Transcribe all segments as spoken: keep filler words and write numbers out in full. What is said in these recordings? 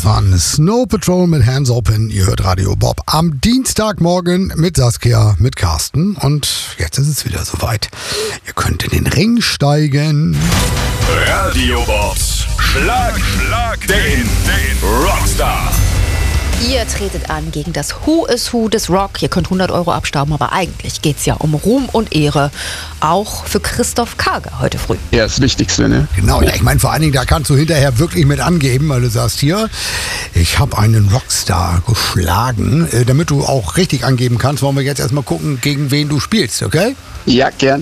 waren Snow Patrol mit Hands Open. Ihr hört Radio Bob am Dienstagmorgen mit Saskia, mit Carsten. Und jetzt ist es wieder soweit. Ihr könnt in den Ring steigen. Radio Bobs Schlag, Schlag den, den Rockstar. Ihr tretet an gegen das Who is Who des Rock. Ihr könnt hundert Euro abstauben, aber eigentlich geht's ja um Ruhm und Ehre. Auch für Christoph Karger heute früh. Ja, das Wichtigste, ne? Genau, ja, ich meine, vor allen Dingen, da kannst du hinterher wirklich mit angeben, weil du sagst, hier, ich habe einen Rockstar geschlagen. Äh, damit du auch richtig angeben kannst, wollen wir jetzt erstmal gucken, gegen wen du spielst, okay? Ja, gern.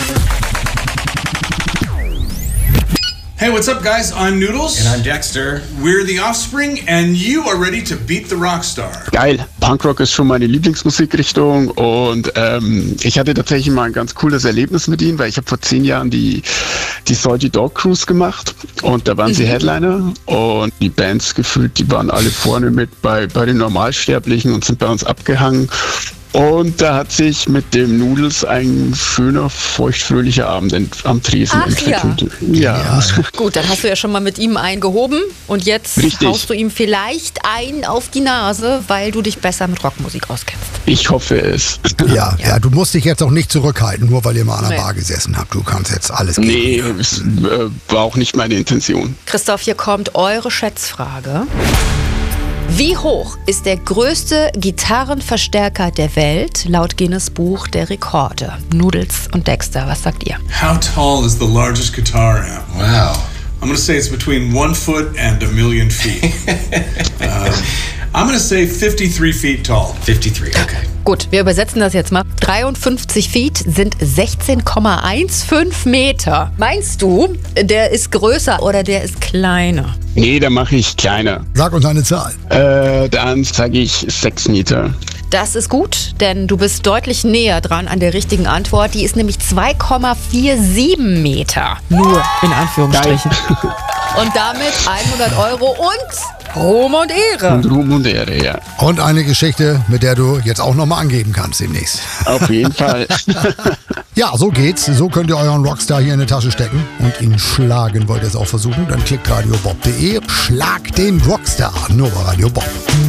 Hey, what's up, guys? I'm Noodles. And I'm Dexter. We're the Offspring, and you are ready to beat the Rockstar. Geil. Punkrock ist schon meine Lieblingsmusikrichtung und ähm, ich hatte tatsächlich mal ein ganz cooles Erlebnis mit ihnen, weil ich habe vor zehn Jahren die, die Salty Dog Cruise gemacht und da waren sie Headliner und die Bands gefühlt, die waren alle vorne mit bei, bei den Normalsterblichen und sind bei uns abgehangen. Und da hat sich mit dem Noodles ein schöner, feuchtfröhlicher Abend ent- am Tresen Ach, entwickelt. Ja. Ja. Gut, dann hast du ja schon mal mit ihm einen gehoben und jetzt Richtig. haust du ihm vielleicht einen auf die Nase, weil du dich besser mit Rockmusik auskennst. Ich hoffe es. Ja, ja, du musst dich jetzt auch nicht zurückhalten, nur weil ihr mal an der Nee. Bar gesessen habt. Du kannst jetzt alles geben. Nee, es äh, war auch nicht meine Intention. Christoph, hier kommt eure Schätzfrage. Wie hoch ist der größte Gitarrenverstärker der Welt laut Guinness Buch der Rekorde? Noodles und Dexter, was sagt ihr? How tall is the largest guitar amp? Wow. I'm gonna say it's between one foot and a million feet. um, I'm gonna say fifty-three feet tall. fifty-three, okay. Gut, wir übersetzen das jetzt mal. dreiundfünfzig Feet sind sechzehn Komma fünfzehn Meter. Meinst du, der ist größer oder der ist kleiner? Nee, da mache ich kleiner. Sag uns eine Zahl. Äh, dann sage ich sechs Meter. Das ist gut, denn du bist deutlich näher dran an der richtigen Antwort. Die ist nämlich zwei Komma siebenundvierzig Meter. Nur in Anführungsstrichen. Und damit hundert Euro und Ruhm und Ehre. Und Ruhm und Ehre, ja. Und eine Geschichte, mit der du jetzt auch nochmal angeben kannst demnächst. Auf jeden Fall. Ja, so geht's. So könnt ihr euren Rockstar hier in die Tasche stecken und ihn schlagen. Wollt ihr es auch versuchen? Dann klickt radiobob punkt de. Schlag den Rockstar. Nur bei Radio Bob.